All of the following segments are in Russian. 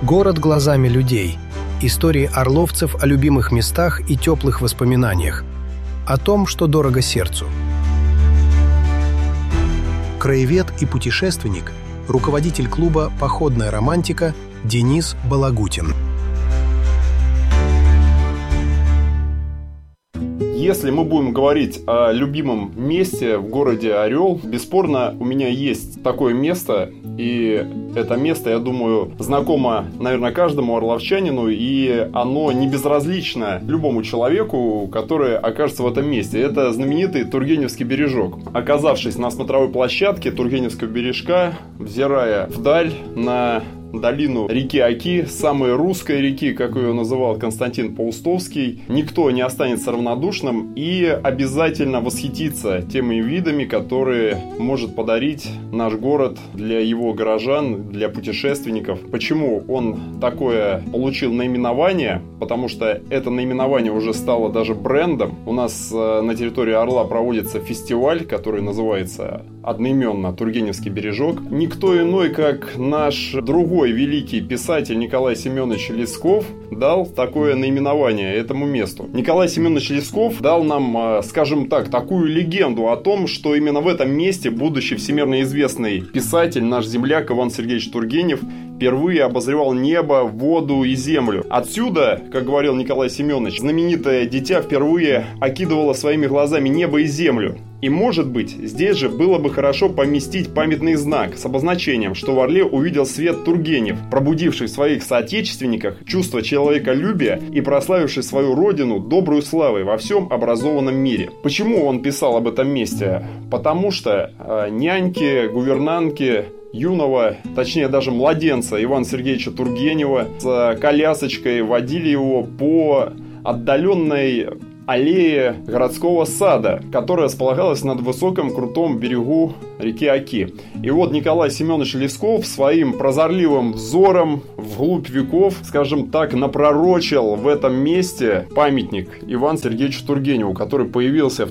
Город глазами людей. Истории орловцев о любимых местах и теплых воспоминаниях. О том, что дорого сердцу. Краевед и путешественник, руководитель клуба «Походная романтика» Денис Балагутин. Если мы будем говорить о любимом месте в городе Орел, бесспорно, у меня есть такое место, и это место, я думаю, знакомо, наверное, каждому орловчанину, и оно не безразлично любому человеку, который окажется в этом месте. Это знаменитый Тургеневский бережок. Оказавшись на смотровой площадке Тургеневского бережка, взирая вдаль на долину реки Оки, самой русской реки, как ее называл Константин Паустовский, никто не останется равнодушным и обязательно восхитится теми видами, которые может подарить наш город для его горожан, для путешественников. Почему он такое получил наименование? Потому что это наименование уже стало даже брендом. У нас на территории Орла проводится фестиваль, который называется одноименно Тургеневский бережок. Никто иной, как наш другой великий писатель Николай Семенович Лесков дал такое наименование этому месту. Николай Семенович Лесков дал нам, скажем так, такую легенду о том, что именно в этом месте будущий всемирно известный писатель, наш земляк Иван Сергеевич Тургенев, впервые обозревал небо, воду и землю. Отсюда, как говорил Николай Семенович, знаменитое дитя впервые окидывало своими глазами небо и землю. И, может быть, здесь же было бы хорошо поместить памятный знак с обозначением, что в Орле увидел свет Тургенев, пробудивший в своих соотечественниках чувство человеколюбия и прославивший свою родину добрую славой во всем образованном мире. Почему он писал об этом месте? Потому что няньки, гувернантки юного, точнее даже младенца Ивана Сергеевича Тургенева с колясочкой водили его по отдаленной аллее городского сада, которая располагалась над высоким крутом берегу реки Оки. И вот Николай Семенович Лесков своим прозорливым взором вглубь веков, скажем так, напророчил в этом месте памятник Ивану Сергеевичу Тургеневу, который появился в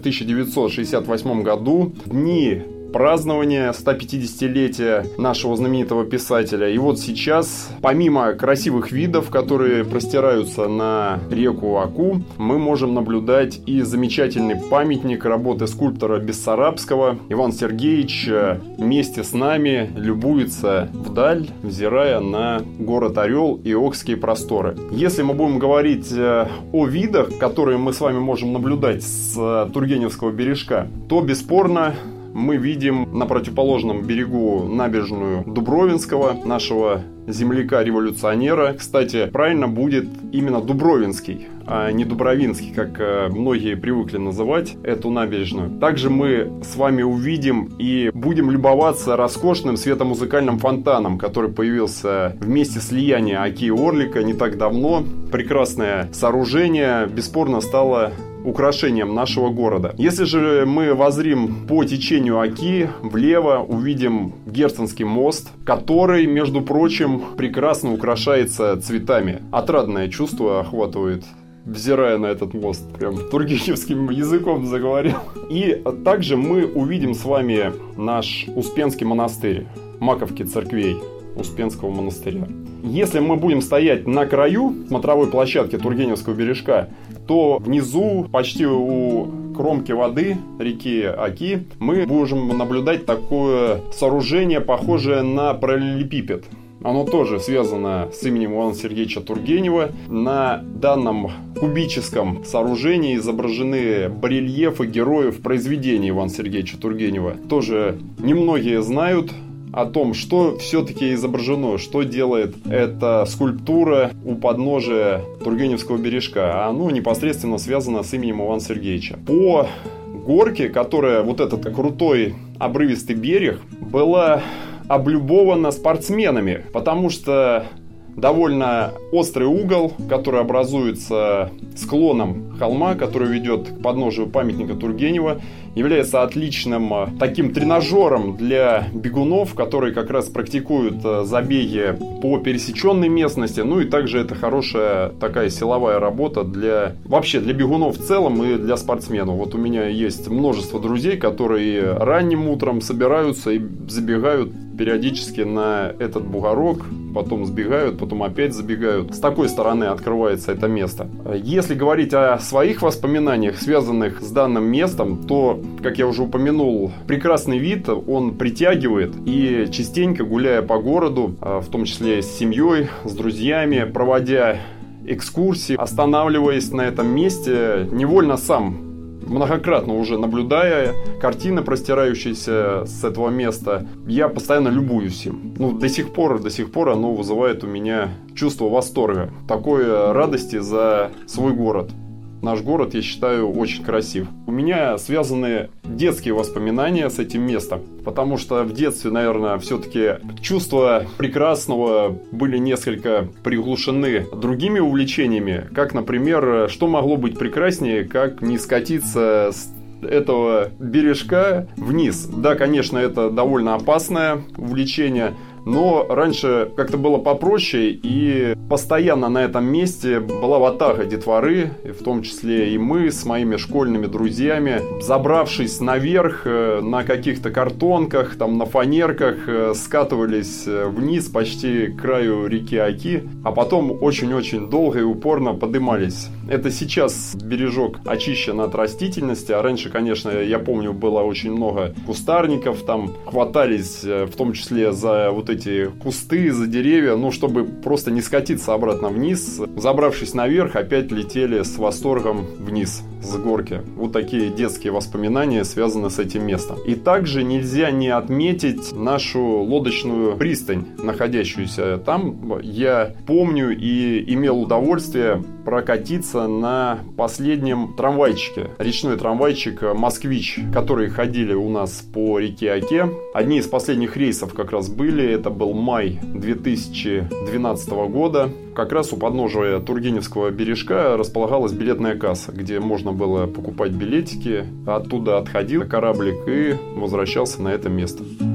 1968 году, в дни празднования 150-летия нашего знаменитого писателя. И вот сейчас, помимо красивых видов, которые простираются на реку Оку, мы можем наблюдать и замечательный памятник работы скульптора Бессарабского. Иван Сергеевич вместе с нами любуется вдаль, взирая на город Орел и окские просторы. Если мы будем говорить о видах, которые мы с вами можем наблюдать с Тургеневского бережка, то бесспорно мы видим на противоположном берегу набережную Дубровинского, нашего земляка-революционера. Кстати, правильно будет именно Дубровинский, а не Дубровинский, как многие привыкли называть эту набережную. Также мы с вами увидим и будем любоваться роскошным светомузыкальным фонтаном, который появился в месте слияния Оки и Орлика не так давно. Прекрасное сооружение бесспорно стало украшением нашего города. Если же мы воззрим по течению Оки влево, увидим Герценский мост, который, между прочим, прекрасно украшается цветами. Отрадное чувство охватывает, взирая на этот мост. Прям тургеневским языком заговорил. И также мы увидим с вами наш Успенский монастырь, маковки церквей Успенского монастыря. Если мы будем стоять на краю смотровой площадки Тургеневского бережка, то внизу, почти у кромки воды реки Оки, мы будем наблюдать такое сооружение, похожее на параллелепипед. Оно тоже связано с именем Ивана Сергеевича Тургенева. На данном кубическом сооружении изображены барельефы героев произведений Ивана Сергеевича Тургенева. Тоже немногие знают о том, что все-таки изображено, что делает эта скульптура у подножия Тургеневского бережка. А оно непосредственно связано с именем Ивана Сергеевича. По горке, которая, вот этот крутой обрывистый берег, была облюбована спортсменами, потому что довольно острый угол, который образуется склоном холма, который ведет к подножию памятника Тургенева, является отличным таким тренажером для бегунов, которые как раз практикуют забеги по пересеченной местности. Ну и также это хорошая такая силовая работа вообще для бегунов в целом и для спортсменов. Вот у меня есть множество друзей, которые ранним утром собираются и забегают периодически на этот бугорок, потом сбегают, потом опять забегают. С такой стороны открывается это место. Если говорить о своих воспоминаниях, связанных с данным местом, то, как я уже упомянул, прекрасный вид, он притягивает. И частенько, гуляя по городу, в том числе с семьей, с друзьями, проводя экскурсии, останавливаясь на этом месте, невольно сам, многократно уже наблюдая картины, простирающиеся с этого места, я постоянно любуюсь им. До сих пор оно вызывает у меня чувство восторга, такой радости за свой город. Наш город, я считаю, очень красив. У меня связаны детские воспоминания с этим местом, потому что в детстве, наверное, все-таки чувства прекрасного были несколько приглушены другими увлечениями, как, например, что могло быть прекраснее, как не скатиться с этого бережка вниз. Да, конечно, это довольно опасное увлечение, но раньше как-то было попроще, и постоянно на этом месте была ватага детворы, в том числе и мы с моими школьными друзьями, забравшись наверх на каких-то картонках, там на фанерках, скатывались вниз почти к краю реки Оки, а потом очень-очень долго и упорно поднимались. Это сейчас бережок очищен от растительности, а раньше, конечно, я помню, было очень много кустарников, там хватались в том числе за вот эти кусты, за деревья, чтобы просто не скатиться обратно вниз. Забравшись наверх, опять летели с восторгом вниз с горки. Вот такие детские воспоминания связаны с этим местом. И также нельзя не отметить нашу лодочную пристань, находящуюся там. Я помню и имел удовольствие прокатиться на последнем трамвайчике. Речной трамвайчик «Москвич», которые ходили у нас по реке Оке. Одни из последних рейсов как раз были. Это был май 2012 года. Как раз у подножия Тургеневского бережка располагалась билетная касса, где можно было покупать билетики. Оттуда отходил кораблик и возвращался на это место.